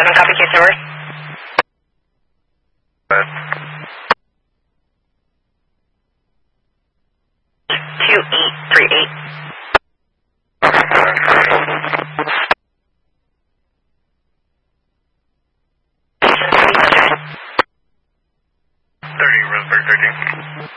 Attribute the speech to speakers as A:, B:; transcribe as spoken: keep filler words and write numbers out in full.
A: seven, copy case number. two eight three eight.
B: thirty, Roseburg thirteen.